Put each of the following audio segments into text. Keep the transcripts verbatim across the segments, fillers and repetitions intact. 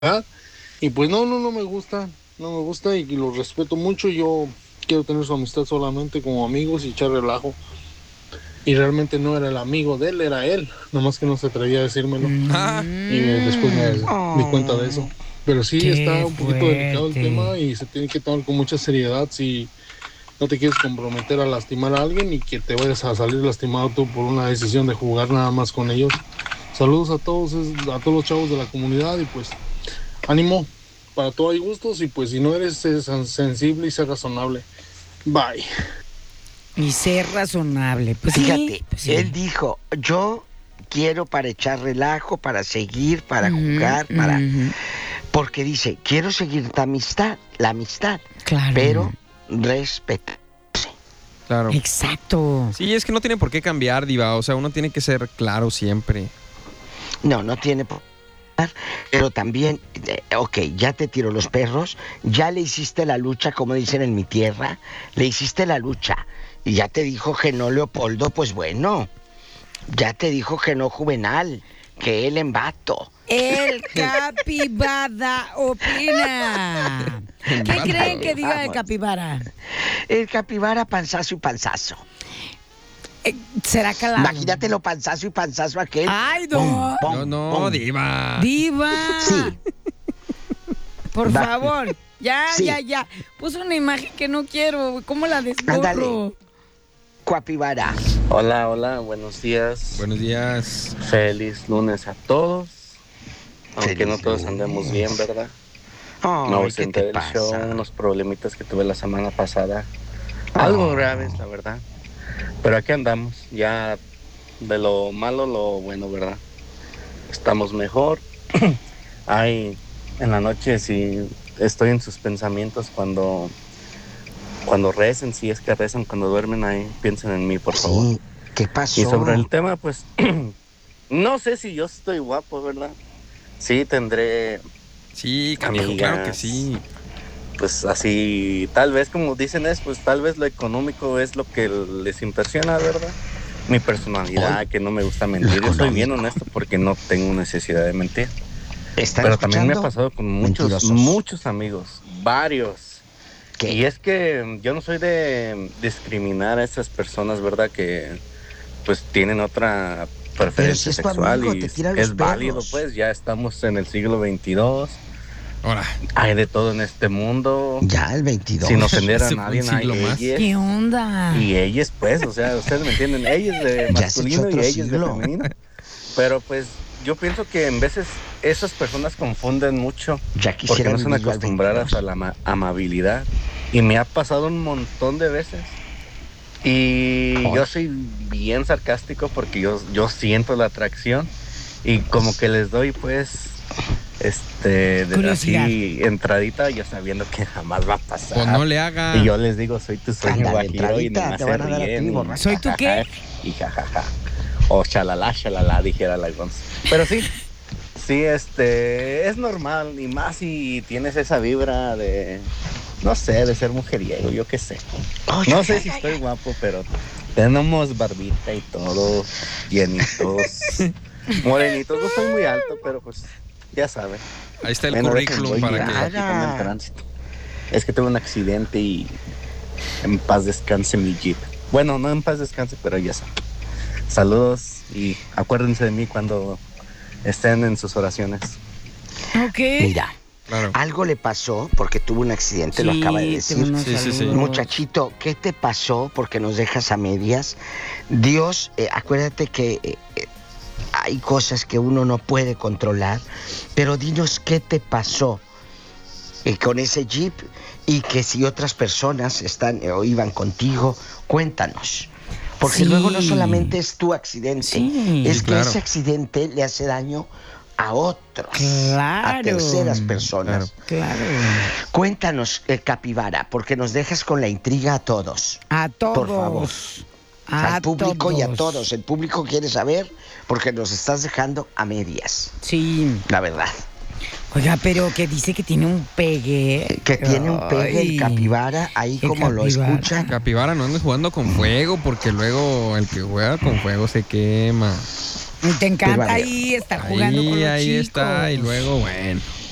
Y pues no, no, no me gusta, no me gusta y lo respeto mucho. Yo quiero tener su amistad solamente como amigos y echar relajo. Y realmente no era el amigo de él, era él, nomás que no se atrevía a decírmelo. Ah, Y me- después me Mm, di cuenta de eso. Oh, Pero sí está qué un poquito delicado el fuerte. tema y se tiene que tomar con mucha seriedad si no te quieres comprometer a lastimar a alguien y que te vayas a salir lastimado tú por una decisión de jugar nada más con ellos. Saludos a todos, es- a todos los chavos de la comunidad y pues ánimo, para todo hay gustos y pues si no eres eh, sen- sensible y ser razonable. Bye. Y ser razonable. Pues sí, Fíjate, pues él sí. dijo, yo quiero para echar relajo, para seguir, para Ujú, jugar, para... ujú. Porque dice, quiero seguir la amistad, la amistad, Claro. pero respeto. claro. Exacto. Sí, es que no tiene por qué cambiar, Diva. O sea, uno tiene que ser claro siempre. No, no tiene por qué, pero también, eh, ok, ya te tiró los perros, ya le hiciste la lucha, como dicen en mi tierra, le hiciste la lucha, y ya te dijo que no Leopoldo, pues bueno, ya te dijo que no Juvenal, que él en vato. El capibara opina. ¿Qué Vato. creen que diga el Vamos. capibara? El capibara panzazo y panzazo. Eh, ¿Será calado? Imagínatelo panzazo y panzazo aquel. Ay, no. Pum, pum, No, no, pum. Diva. Diva. Sí. Por Va. favor. Ya, Sí. ya, ya. Puso una imagen que no quiero. ¿Cómo la desborro? Ándale. Capibara. Hola, hola, buenos días. Buenos días. Feliz lunes a todos. Aunque Feliz no todos lunes. andemos bien, ¿verdad? Ay, Me ¿qué ausenté te del pasa? show, unos problemitas que tuve la semana pasada. Algo Oh. graves, la verdad. Pero aquí andamos, ya de lo malo, lo bueno, ¿verdad? Estamos mejor. Ay, en la noche, si estoy en sus pensamientos cuando, cuando recen, si es que rezan, cuando duermen ahí, piensen en mí, por favor. Sí, ¿qué pasó? Y sobre el tema, pues, no sé si yo estoy guapo, ¿verdad? Sí, tendré, Sí, canijo, Amigas. claro que sí. pues, así, tal vez, como dicen es, pues, tal vez lo económico es lo que les impresiona, ¿verdad? Mi personalidad, Ay, que no me gusta mentir. lo Yo soy bien económico. honesto porque no tengo necesidad de mentir. ¿Están Pero también me ha escuchando? pasado con muchos, Mentirosos. muchos amigos, varios. ¿Qué? Y es que yo no soy de discriminar a esas personas, ¿verdad? Que pues tienen otra Pero preferencia si es tu sexual amigo, y te tira los es válido, perros. pues ya estamos en el siglo veintidós. Ahora, Hay de todo en este mundo. Ya, el veintidós. Sin ofender a Se fue nadie, un siglo hay más. ¿Qué ellas. onda? Y ellas, pues, o sea, ustedes me entienden, ellas de Ya se echó masculino y otro ellas de siglo. femenino. Pero pues yo pienso que en veces esas personas confunden mucho Ya porque quisiera no están vivir yo al acostumbradas veintidós. a la ama- amabilidad. Y me ha pasado un montón de veces. Y Ay. yo soy bien sarcástico porque yo, yo siento la atracción y como que les doy pues este de- Curiosidad. así entradita, yo sabiendo que jamás va a pasar. pues no le haga. Y yo les digo, soy tu sueño Ándale, guajiro y entradita, nomás te se van a dar a ti, ríen y, borracha. ¿Soy tú qué? y jajaja. O chalala, chalala, dijera la Gonz. Pero sí, sí, este, es normal, y más si tienes esa vibra de, no sé, de ser mujeriego, yo qué sé. Ay, No ay, sé ay, si ay, estoy ay. guapo, pero tenemos barbita y todo, llenitos, morenitos. No soy muy alto, pero pues, ya saben. Ahí está el Bueno, dejen, currículum voy para guiando, que. Nada. aquí ando en tránsito. Es que tuve un accidente y en paz descanse mi Jeep. Bueno, no en paz descanse, pero ya saben. Saludos y acuérdense de mí cuando estén en sus oraciones. Ok. Mira, Claro. algo le pasó porque tuvo un accidente, lo Sí, acaba de te decir. mando Sí, sí, sí. saludos. Muchachito, ¿qué te pasó? Porque nos dejas a medias. Dios, eh, acuérdate que eh, eh, hay cosas que uno no puede controlar, pero dinos qué te pasó eh, con ese Jeep y que si otras personas están eh, o iban contigo, cuéntanos. Porque Sí. luego no solamente es tu accidente, Sí. es Sí, que claro. ese accidente le hace daño a otros, a Claro. terceras personas. Claro. Cuéntanos, eh, Capibara, porque nos dejas con la intriga a todos. A todos. Por favor. A Al público y a todos. todos. El público quiere saber porque nos estás dejando a medias, Sí. la verdad. Oiga, pero que dice que tiene un pegue. Que tiene un pegue el Ay, Capibara, ahí el como lo capibara. escuchan. Capibara, no andes jugando con fuego, porque luego el que juega con fuego se quema. Y te Pero encanta a ver, ahí estar jugando Ahí, con los ahí chicos. está, y luego, bueno.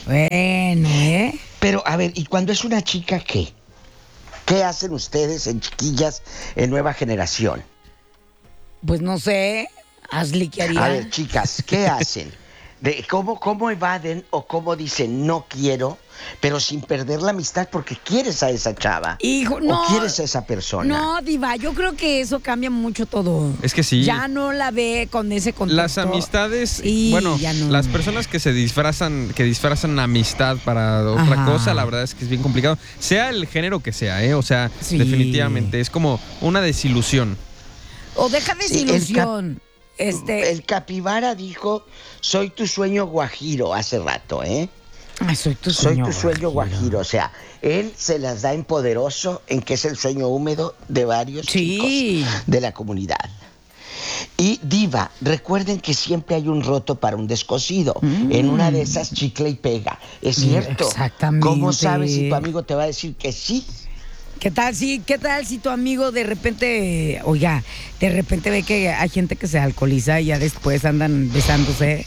Bueno, ¿eh? Pero, a ver, ¿y cuando es una chica qué? ¿Qué hacen ustedes en chiquillas en nueva generación? Pues no sé, Ashley, ¿qué haría? A ver, chicas, ¿qué hacen? De, ¿cómo, ¿Cómo evaden o cómo dicen no quiero, pero sin perder la amistad porque quieres a esa chava? Hijo, no. ¿O quieres a esa persona? No, Diva, yo creo que eso cambia mucho todo. Es que sí. Ya no la ve con ese contexto. Las amistades, Y bueno, ya no. las personas que se disfrazan, que disfrazan amistad para otra Ajá. cosa, la verdad es que es bien complicado. Sea el género que sea, ¿eh? O sea, Sí. definitivamente es como una desilusión. O deja Sí, el desilusión. Este. El capibara dijo, soy tu sueño guajiro hace rato, ¿eh? Ay, soy tu Soy sueño tu sueño guajiro. O sea, él se las da en poderoso, en que es el sueño húmedo de varios Sí. chicos de la comunidad. Y Diva, recuerden que siempre hay un roto para un descosido. Mm. En una de esas, chicle y pega. Es cierto. Exactamente. ¿Cómo sabes si tu amigo te va a decir que sí? ¿Qué tal si, qué tal si tu amigo de repente, oiga, de repente ve que hay gente que se alcoholiza y ya después andan besándose?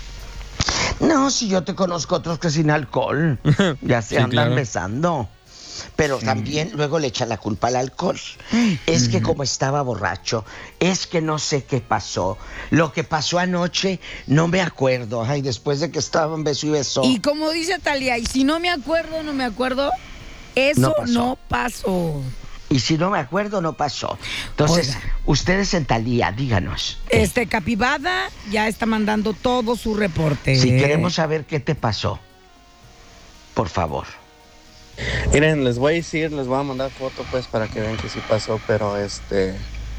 No, si yo te conozco otros que sin alcohol ya se Sí, andan claro. besando. Pero también luego le echan la culpa al alcohol. Es que como estaba borracho, es que no sé qué pasó. Lo que pasó anoche, no me acuerdo. Ay, después de que estaban beso y beso. Y como dice Talia, y si no me acuerdo, no me acuerdo, eso No pasó. no pasó. Y si no me acuerdo, no pasó. Entonces, Oiga. ustedes en Talía, díganos. Este Capibada ya está mandando todo su reporte. Si queremos saber qué te pasó, por favor. Miren, les voy a decir, les voy a mandar foto pues para que vean que sí pasó, pero este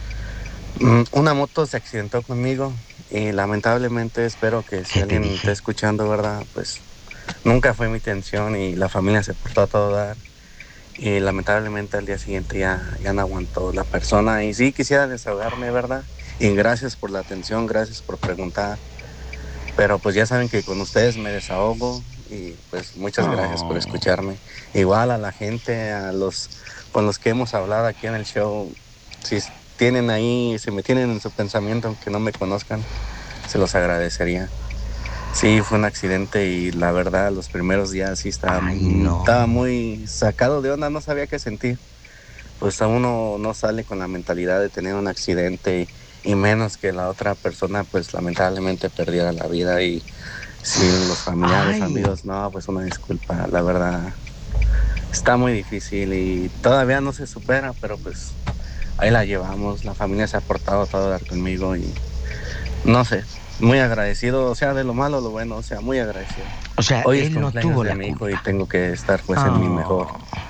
mm, una moto se accidentó conmigo y lamentablemente espero que si ¿Qué te alguien dije? está escuchando, ¿verdad? Pues nunca fue mi intención y la familia se portó a todo dar y lamentablemente al día siguiente ya, ya no aguantó la persona y sí quisiera desahogarme, ¿verdad? Y gracias por la atención, gracias por preguntar, pero pues ya saben que con ustedes me desahogo. Y pues muchas gracias por escucharme. Igual a la gente, a los con los que hemos hablado aquí en el show, si tienen ahí, si me tienen en su pensamiento, aunque no me conozcan, se los agradecería. Sí, fue un accidente y la verdad los primeros días sí estaba, Ay, no. estaba muy sacado de onda, no sabía qué sentir. Pues a uno no sale con la mentalidad de tener un accidente y, y menos que la otra persona pues lamentablemente perdiera la vida y si los familiares, Ay. amigos, no, pues una disculpa, la verdad está muy difícil y todavía no se supera, pero pues ahí la llevamos, la familia se ha portado a todo dar conmigo y no sé, muy agradecido, o sea, de lo malo a lo bueno, o sea, muy agradecido. O sea, Hoy es él no cumpleaños tuvo de la mi hijo culpa. y tengo que estar pues en mi Oh. mejor,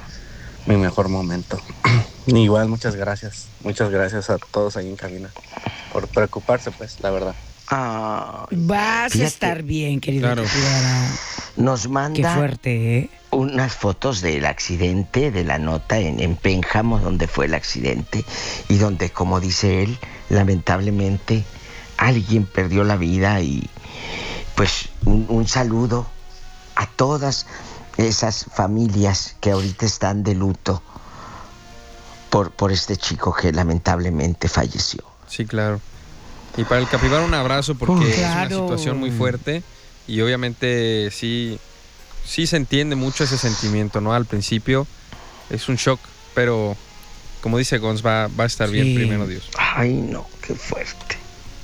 mi mejor momento. Igual, muchas gracias, muchas gracias a todos ahí en cabina por preocuparse pues, la verdad. Ay, Vas fíjate, a estar bien, querido Claro. Capibara. nos Qué manda fuerte, ¿eh? unas fotos del accidente, de la nota en, en Pénjamo, donde fue el accidente, y donde, como dice él, lamentablemente alguien perdió la vida y pues un, un saludo a todas esas familias que ahorita están de luto por, por este chico que lamentablemente falleció. Sí, claro. Y para el Capibara un abrazo porque Uy, es una claro. situación muy fuerte y obviamente sí, sí se entiende mucho ese sentimiento, ¿no? Al principio es un shock, pero como dice Gonz, va, va a estar bien, Sí. primero Dios. Ay, no, qué fuerte.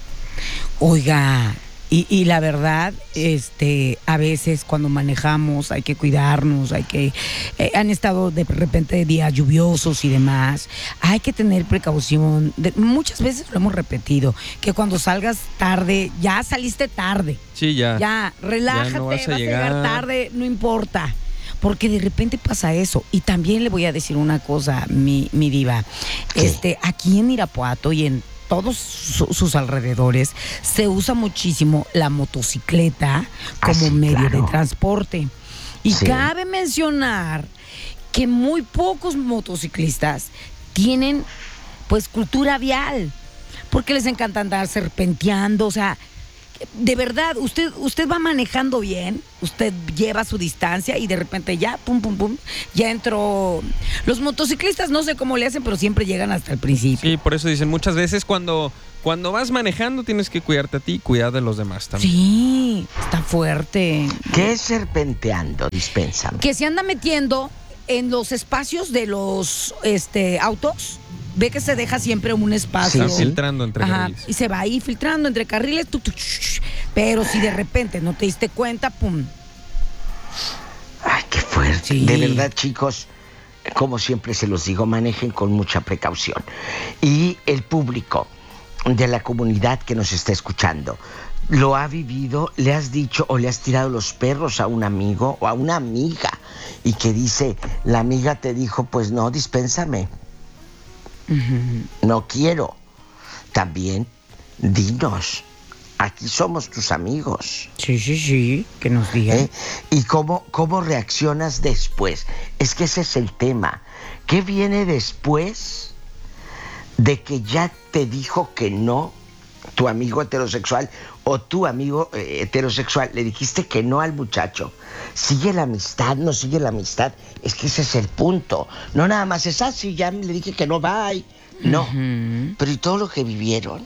Oiga, y, y la verdad, este, a veces cuando manejamos hay que cuidarnos, hay que, eh, han estado de repente días lluviosos y demás, hay que tener precaución. De- muchas veces lo hemos repetido, que cuando salgas tarde, ya saliste tarde, Sí, ya. ya, relájate, no vas vas a a llegar llegar. tarde, no importa. Porque de repente pasa eso. Y también le voy a decir una cosa, mi, mi diva. ¿Qué? Este, aquí en Irapuato y en todos su- sus alrededores se usa muchísimo la motocicleta Ah, como sí, medio claro. de transporte. Y Sí. cabe mencionar que muy pocos motociclistas tienen pues cultura vial, porque les encanta andar serpenteando, o sea, de verdad, usted, usted va manejando bien, usted lleva su distancia y de repente ya, pum, pum, pum, ya entró. Los motociclistas no sé cómo le hacen, pero siempre llegan hasta el principio. Sí, por eso dicen muchas veces cuando, cuando vas manejando tienes que cuidarte a ti y cuidar de los demás también. Sí, está fuerte. ¿Qué es serpenteando? Dispénsame. Que se anda metiendo en los espacios de los este, autos. Ve que se deja siempre un espacio. Están filtrando entre Ajá, carriles. y se va ahí filtrando entre carriles. Tu, tu, ch, pero si de repente no te diste cuenta, pum. Ay, qué fuerte. Sí. De verdad, chicos, como siempre se los digo, manejen con mucha precaución. Y el público de la comunidad que nos está escuchando, ¿lo ha vivido? ¿Le has dicho o le has tirado los perros a un amigo o a una amiga? Y que dice, la amiga te dijo, pues no, dispénsame. No quiero. También, dinos, aquí somos tus amigos. Sí, sí, sí, que nos digan. ¿Eh? ¿Y cómo, cómo reaccionas después? Es que ese es el tema. ¿Qué viene después de que ya te dijo que no tu amigo heterosexual o tu amigo eh, heterosexual? Le dijiste que no al muchacho. ¿Sigue la amistad? ¿No sigue la amistad? Es que ese es el punto. No nada más es así, ya le dije que no, bye. No. Ujú. Pero ¿y todo lo que vivieron?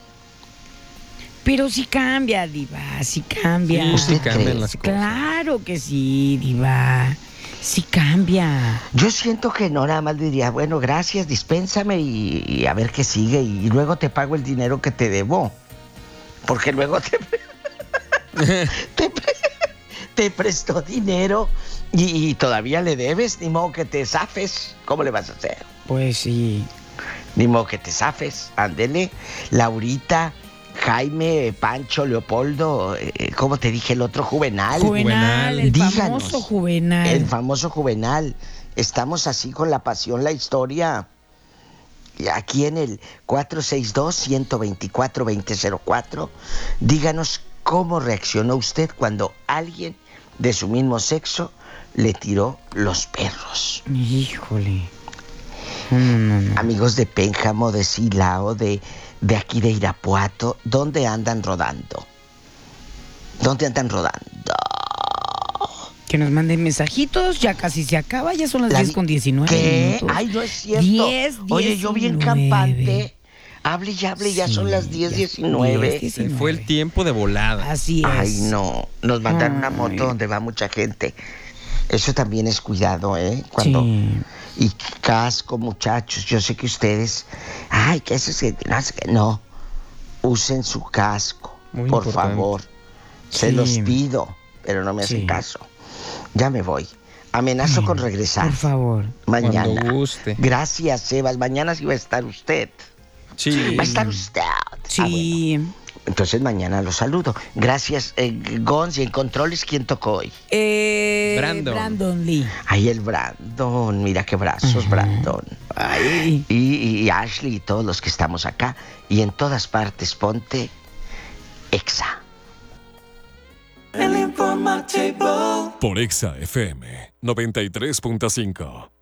Pero sí cambia, Diva, sí cambia. Sí, sí ¿Usted cambian cree? las cosas. Claro que sí, Diva. Sí cambia. Yo siento que no, nada más diría, bueno, gracias, dispénsame y, y a ver qué sigue. Y luego te pago el dinero que te debo. Porque luego te... te, te prestó dinero y, y todavía le debes, ni modo que te zafes. ¿Cómo le vas a hacer? Pues sí. Ni modo que te zafes. Ándele, Laurita, Jaime, Pancho, Leopoldo, eh, ¿cómo te dije el otro? Juvenal. Juvenal, el Díganos. famoso Juvenal. El famoso Juvenal. Estamos así con la pasión, la historia. Y aquí en el cuatro seis dos, uno dos cuatro, dos cero cero cuatro, díganos cómo reaccionó usted cuando alguien de su mismo sexo le tiró los perros. Híjole. No, no, no. Amigos de Pénjamo, de Silao, de, de aquí de Irapuato, ¿dónde andan rodando? ¿Dónde andan rodando? Que nos manden mensajitos, ya casi se acaba, ya son las La diez di- con diecinueve ¿Qué? minutos. Ay, no es cierto. diez, Oye, yo bien diecinueve. campante. Hable y hable, ya son las diez ya, diecinueve. diez, Se fue el tiempo de volada. Así es. Ay, no. Nos mandaron una Ay. moto donde va mucha gente. Eso también es cuidado, ¿eh? Cuando... Sí. Y casco, muchachos. Yo sé que ustedes... Ay, que eso es... que- No, es que- no. Usen su casco, Muy por importante. favor. Se Sí. los pido, pero no me hacen Sí. caso. Ya me voy. Amenazo con regresar. Por favor. Mañana. Cuando guste. Gracias, Sebas. Mañana sí va a estar usted. Sí. Va a estar usted. Ah, Sí. bueno. Entonces mañana lo saludo. Gracias, eh, Gonz. Y en controles, ¿quién tocó hoy? Eh, Brandon. Brandon Lee. Ahí el Brandon. Mira qué brazos, Brandon. Ay. Y, y Ashley y todos los que estamos acá. Y en todas partes, ponte Exa. Por Exa F M noventa y tres punto cinco.